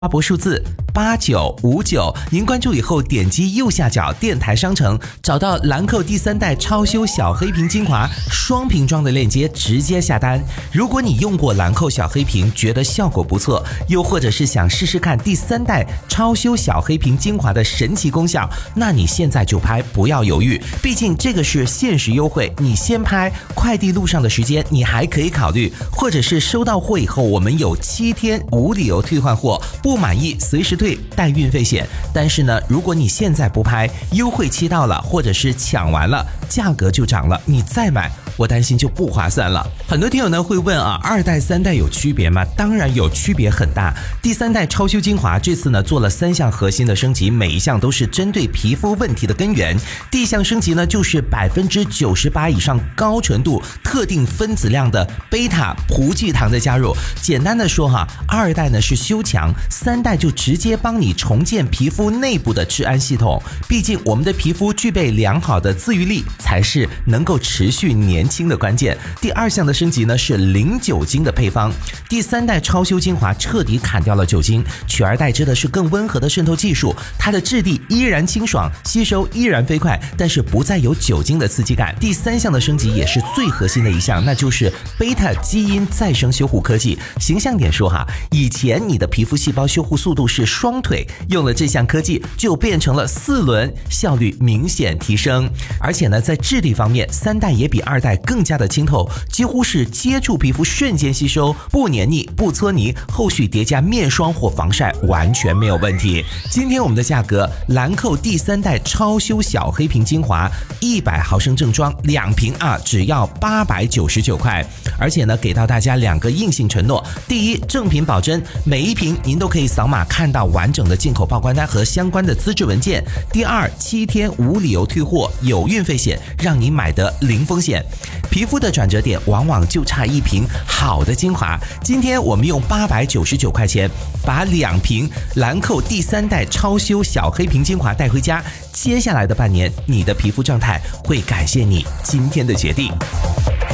花博数字8959，您关注以后点击右下角电台商城，找到兰蔻第3代超修小黑瓶精华双瓶装的链接，直接下单。如果你用过兰蔻小黑瓶觉得效果不错，又或者是想试试看第3代超修小黑瓶精华的神奇功效，那你现在就拍，不要犹豫，毕竟这个是限时优惠，你先拍，快递路上的时间你还可以考虑，或者是收到货以后我们有7天无理由退换货，不满意随时退，带运费险。但是呢，如果你现在不拍，优惠期到了，或者是抢完了，价格就涨了，你再买，我担心就不划算了。很多听友呢会问啊，2代3代有区别吗？当然有区别很大。第3代超修精华这次呢做了3项核心的升级，每一项都是针对皮肤问题的根源。第一项升级呢就是98%以上高纯度特定分子量的贝塔葡聚糖的加入。简单的说哈，2代呢是修强，3代就直接帮你重建皮肤内部的治安系统。毕竟我们的皮肤具备良好的自愈力，才是能够持续年轻的关键。第2项的升级呢是零酒精的配方。第3代超修精华彻底砍掉了酒精，取而代之的是更温和的渗透技术，它的质地依然清爽，吸收依然飞快，但是不再有酒精的刺激感。第3项的升级也是最核心的一项，那就是贝塔基因再生修护科技。形象点说哈，以前你的皮肤细胞修护速度是双腿，用了这项科技就变成了4轮，效率明显提升。而且呢，在质地方面，3代也比2代更加的清透，几乎是接触皮肤瞬间吸收，不黏腻不搓泥，后续叠加面霜或防晒完全没有问题。今天我们的价格，兰蔻第3代超修小黑瓶精华100毫升正装2瓶啊，只要899块。而且呢，给到大家2个硬性承诺：第一，正品保真，每一瓶您都可以扫码看到完整的进口报关单和相关的资质文件；第二，7天无理由退货，有运费险，让你买得零风险。皮肤的转折点往往就差一瓶好的精华，今天我们用899块钱把2瓶兰蔻第3代超修小黑瓶精华带回家，接下来的半年，你的皮肤状态会感谢你今天的决定。